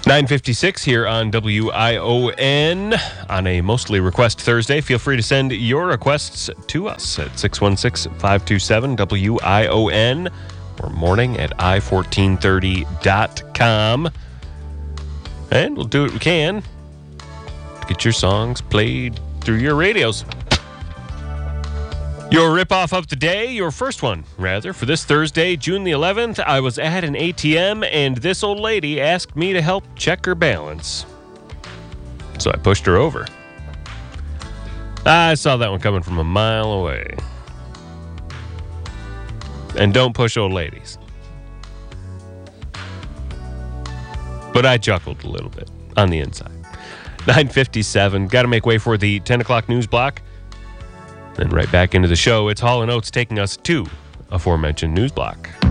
9:56 here on WION on a mostly request Thursday. Feel free to send your requests to us at 616-527-WION or morning at i1430.com. And we'll do what we can to get your songs played through your radios. Your ripoff of the day, your first one, rather, for this Thursday, June the 11th, I was at an ATM and this old lady asked me to help check her balance. So I pushed her over. I saw that one coming from a mile away. And don't push old ladies. But I chuckled a little bit on the inside. 9:57, got to make way for the 10 o'clock news block. Then right back into the show, it's Hall & Oates taking us to aforementioned news block.